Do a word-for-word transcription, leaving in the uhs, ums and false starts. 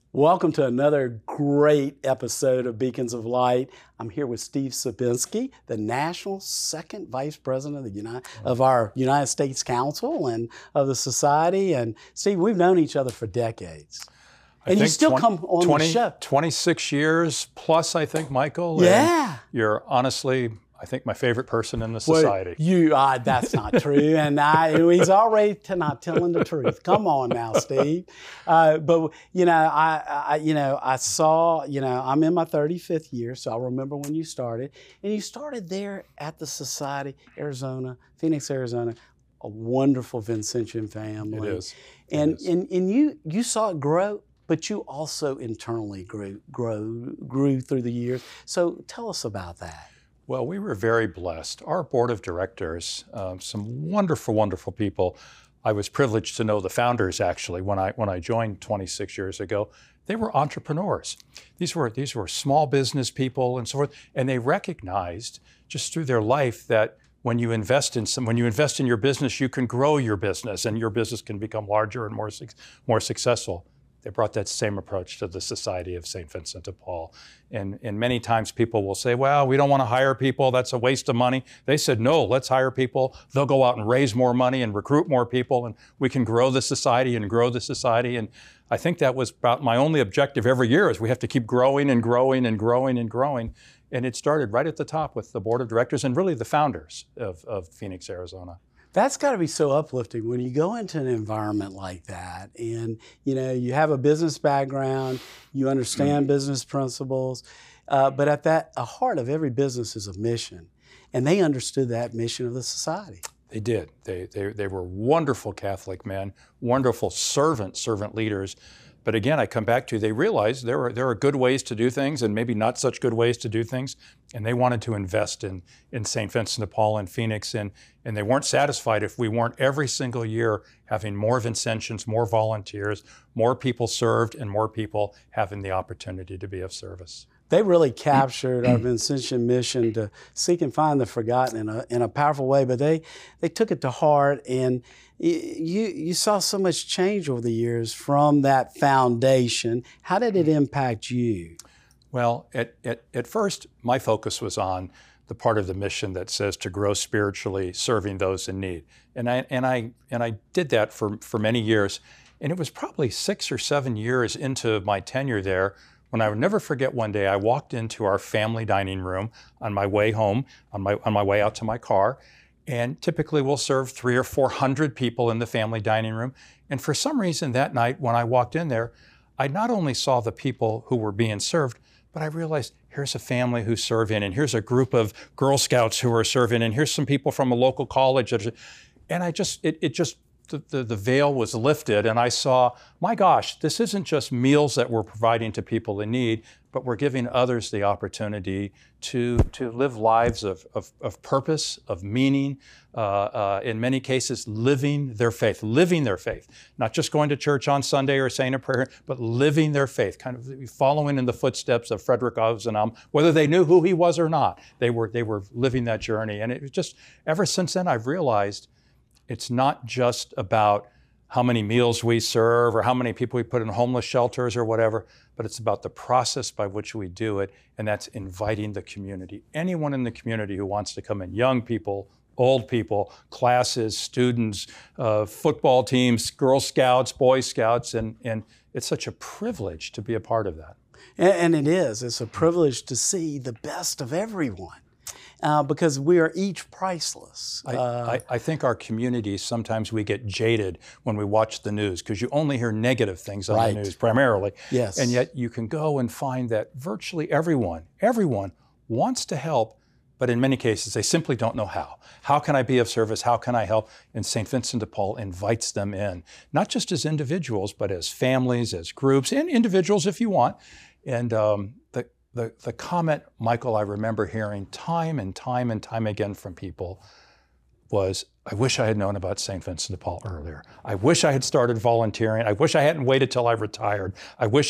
Welcome to another great episode of Beacons of Light. I'm here with Steve Sabinski, the National Second Vice President of the United, of our United States Council and of the Society. And Steve, we've known each other for decades. I and you still twenty, come on twenty, the show. twenty-six years plus, I think, Michael. Yeah. And you're honestly, I think, my favorite person in the society. Well, you, uh, that's not true. And I, he's already t- not telling the truth. Come on now, Steve. Uh, but, you know, I, I, you know, I saw, you know, I'm in my thirty-fifth year, so I remember when you started. And you started there at the Society, Arizona, Phoenix, Arizona, a wonderful Vincentian family. It is. It and, is. and and you you saw it grow, but you also internally grew, grow, grew through the years. So tell us about that. Well, we were very blessed. Our board of directors, um, some wonderful, wonderful people. I was privileged to know the founders, actually, when I when I joined twenty-six years ago. They were entrepreneurs. These were these were small business people and so forth, and they recognized just through their life that when you invest in some, when you invest in your business, you can grow your business, and your business can become larger and more more successful. They brought that same approach to the Society of Saint Vincent de Paul. And, and many times people will say, well, we don't want to hire people, that's a waste of money. They said, no, let's hire people. They'll go out and raise more money and recruit more people, and we can grow the society and grow the society. And I think that was about my only objective every year, is we have to keep growing and growing and growing and growing. And it started right at the top with the board of directors and really the founders of, of Phoenix, Arizona. That's got to be so uplifting when you go into an environment like that, and you know you have a business background, you understand mm-hmm. business principles, uh, but at that, the heart of every business is a mission, and they understood that mission of the society. They did. They they they were wonderful Catholic men, wonderful servant servant leaders. But again, I come back to, they realized there are there are good ways to do things and maybe not such good ways to do things. And they wanted to invest in, in Saint Vincent de Paul and Phoenix. And, and they weren't satisfied if we weren't every single year having more Vincentians, more volunteers, more people served, and more people having the opportunity to be of service. They really captured our Vincentian mission to seek and find the forgotten in a in a powerful way, but they they took it to heart, and you you saw so much change over the years from that foundation. How did it impact you? Well, at, at, at first, my focus was on the part of the mission that says to grow spiritually, serving those in need. And I and I and I did that for, for many years. And it was probably six or seven years into my tenure there when I would never forget one day I walked into our family dining room on my way home, on my on my way out to my car, and typically we'll serve three or four hundred people in the family dining room. And for some reason that night when I walked in there, I not only saw the people who were being served, but I realized here's a family who's serving, and here's a group of Girl Scouts who are serving, and here's some people from a local college. And I just, it, it just, The, the, the veil was lifted, and I saw, my gosh, this isn't just meals that we're providing to people in need, but we're giving others the opportunity to, to live lives of, of, of purpose, of meaning, uh, uh, in many cases, living their faith, living their faith, not just going to church on Sunday or saying a prayer, but living their faith, kind of following in the footsteps of Frederick Owsley, whether they knew who he was or not. They were, they were living that journey. And it was just, ever since then, I've realized it's not just about how many meals we serve or how many people we put in homeless shelters or whatever, but it's about the process by which we do it, and that's inviting the community. Anyone in the community who wants to come in, young people, old people, classes, students, uh, football teams, Girl Scouts, Boy Scouts, and, and it's such a privilege to be a part of that. And, and it is. It's a privilege to see the best of everyone. Uh, because we are each priceless. I, uh, I, I think our community, sometimes we get jaded when we watch the news because you only hear negative things on right. the news primarily. Yes. And yet you can go and find that virtually everyone, everyone wants to help, but in many cases they simply don't know how. How can I be of service? How can I help? And Saint Vincent de Paul invites them in, not just as individuals, but as families, as groups, and individuals if you want. And um, the The, the comment, Michael, I remember hearing time and time and time again from people was, I wish I had known about Saint Vincent de Paul earlier. I wish I had started volunteering. I wish I hadn't waited till I retired. I wish